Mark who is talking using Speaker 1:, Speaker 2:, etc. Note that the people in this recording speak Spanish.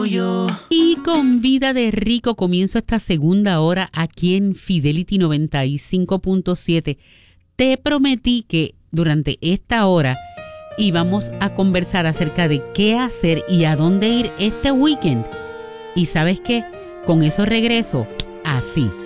Speaker 1: yo.
Speaker 2: Y con Vida de Rico comienzo esta segunda hora aquí en Fidelity 95.7. Te prometí que durante esta hora íbamos a conversar acerca de qué hacer y a dónde ir este weekend. ¿Y sabes qué? Con eso regreso así.